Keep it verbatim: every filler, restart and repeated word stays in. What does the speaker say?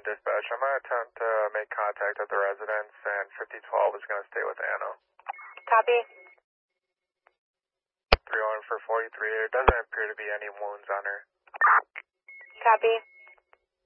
one dispatch. I'm going to attempt to make contact with the residence, and fifty twelve is going to stay with Anna. Copy. three one for forty-three. There doesn't appear to be any wounds on her. Copy.